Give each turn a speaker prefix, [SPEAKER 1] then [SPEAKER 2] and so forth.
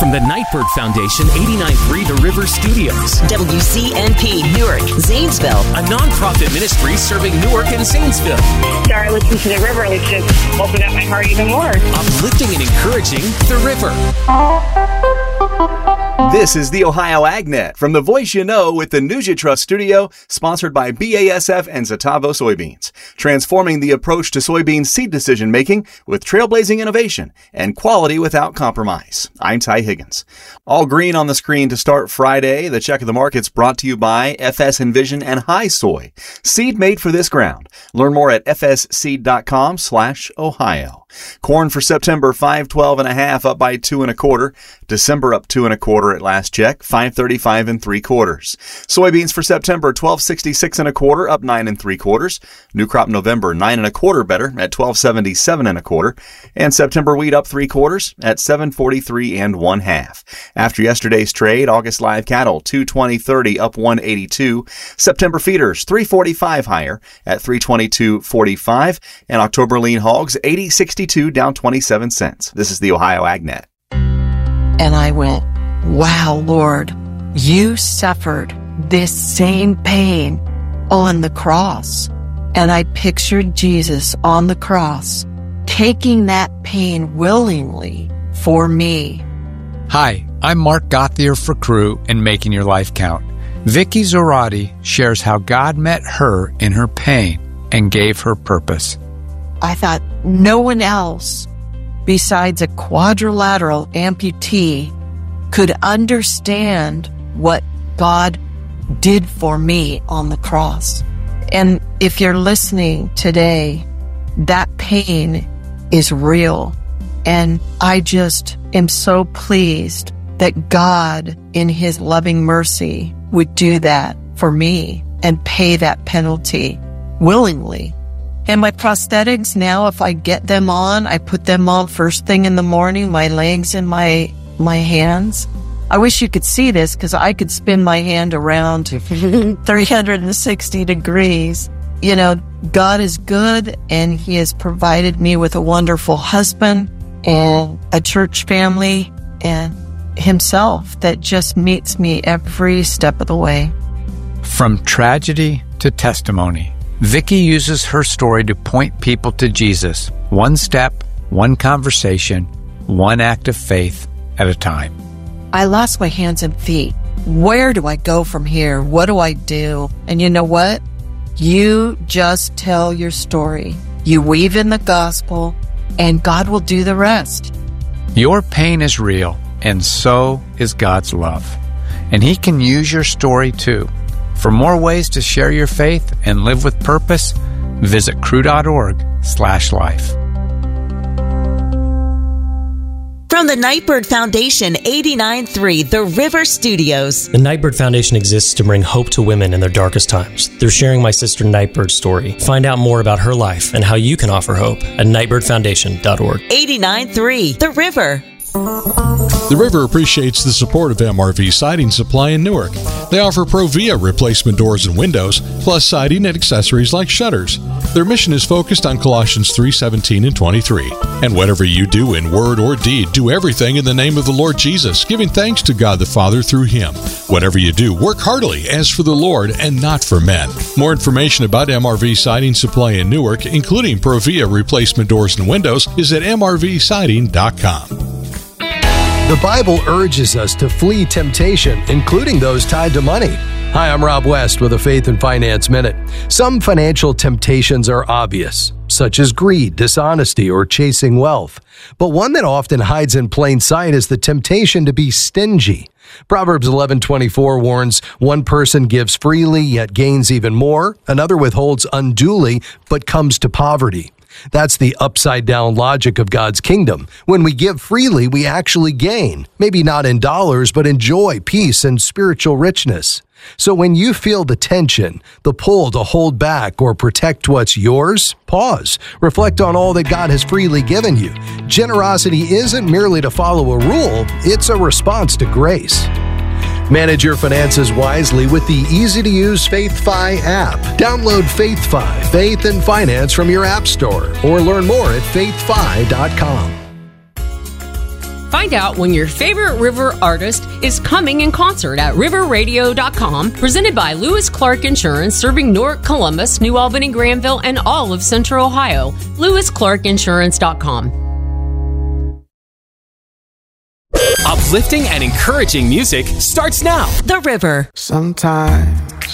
[SPEAKER 1] from the Nightbird Foundation, 89.3 The River Studios.
[SPEAKER 2] WCNP, Newark, Zanesville.
[SPEAKER 1] A nonprofit ministry serving Newark and Zanesville.
[SPEAKER 3] Started listening to The River, and it's just opened up my heart even more.
[SPEAKER 1] Uplifting and encouraging The River.
[SPEAKER 4] This is the Ohio AgNet from the Voice You Know with the News You Trust studio, sponsored by BASF and Zetavo Soybeans, transforming the approach to soybean seed decision making with trailblazing innovation and quality without compromise. I'm Ty Higgins. All green on the screen to start Friday. The check of the market's brought to you by FS Envision and High Soy, seed made for this ground. Learn more at fsseed.com/Ohio. Corn for September, 512.5, up by 2 1/4. December up 2 1/4 at last check, 535 3/4. Soybeans for September, 1266 1/4, up 9 3/4. New crop November, 9 1/4 better at 1277 1/4. And September wheat up 3/4 at 743 1/2. After yesterday's trade, August live cattle 220.30 up 182. September feeders 345 higher at 322.45. And October lean hogs 80.62 down 27 cents. This is the Ohio AgNet.
[SPEAKER 5] And I went, wow, Lord, you suffered this same pain on the cross. And I pictured Jesus on the cross, taking that pain willingly for me.
[SPEAKER 6] Hi, I'm Mark Gauthier for Crew and Making Your Life Count. Vicky Zorati shares how God met her in her pain and gave her purpose.
[SPEAKER 5] I thought no one else besides a quadrilateral amputee could understand what God did for me on the cross. And if you're listening today, that pain is real. And I just am so pleased that God, in His loving mercy, would do that for me and pay that penalty willingly. And my prosthetics now, if I get them on, I put them on first thing in the morning, my legs and my hands. I wish you could see this because I could spin my hand around 360 degrees. You know, God is good, and He has provided me with a wonderful husband and a church family and Himself that just meets me every step of the way.
[SPEAKER 6] From tragedy to testimony, Vicky uses her story to point people to Jesus, one step, one conversation, one act of faith at a time.
[SPEAKER 5] I lost my hands and feet. Where do I go from here? What do I do? And you know what? You just tell your story. You weave in the gospel, and God will do the rest.
[SPEAKER 6] Your pain is real, and so is God's love. And He can use your story too. For more ways to share your faith and live with purpose, visit crew.org/life.
[SPEAKER 2] From the Nightbird Foundation, 89.3 The River Studios.
[SPEAKER 7] The Nightbird Foundation exists to bring hope to women in their darkest times. They're sharing my sister Nightbird's story. Find out more about her life and how you can offer hope at nightbirdfoundation.org.
[SPEAKER 2] 89.3 The River.
[SPEAKER 8] The River appreciates the support of MRV Siding Supply in Newark. They offer Provia replacement doors and windows, plus siding and accessories like shutters. Their mission is focused on Colossians 3:17 and 23. And whatever you do in word or deed, do everything in the name of the Lord Jesus, giving thanks to God the Father through Him. Whatever you do, work heartily as for the Lord and not for men. More information about MRV Siding Supply in Newark, including Provia replacement doors and windows, is at mrvsiding.com.
[SPEAKER 9] The Bible urges us to flee temptation, including those tied to money. Hi, I'm Rob West with a Faith and Finance Minute. Some financial temptations are obvious, such as greed, dishonesty, or chasing wealth. But one that often hides in plain sight is the temptation to be stingy. Proverbs 11:24 warns, one person gives freely yet gains even more, another withholds unduly but comes to poverty. That's the upside-down logic of God's kingdom. When we give freely, we actually gain. Maybe not in dollars, but in joy, peace, and spiritual richness. So when you feel the tension, the pull to hold back or protect what's yours, pause. Reflect on all that God has freely given you. Generosity isn't merely to follow a rule, it's a response to grace. Manage your finances wisely with the easy-to-use FaithFi app. Download FaithFi, Faith and Finance from your app store, or learn more at faithfi.com.
[SPEAKER 10] Find out when your favorite River artist is coming in concert at riverradio.com, presented by Lewis Clark Insurance, serving Newark, Columbus, New Albany, Granville, and all of Central Ohio. LewisClarkInsurance.com.
[SPEAKER 1] Uplifting and encouraging music starts now.
[SPEAKER 2] The River.
[SPEAKER 11] Sometimes